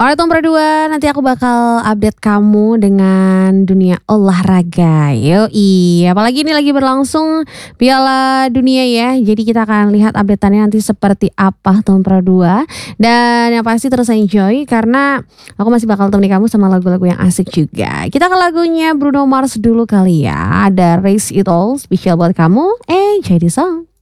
Alright nomor 2, nanti aku bakal update kamu dengan dunia olahraga. Yoi, apalagi ini lagi berlangsung Piala Dunia ya. Jadi kita akan lihat updateannya nanti seperti apa nomor 2. Dan yang pasti terus enjoy karena aku masih bakal temani kamu sama lagu-lagu yang asik juga. Kita ke lagunya Bruno Mars dulu kali ya. Ada Raise It All spesial buat kamu. Enjoy the song.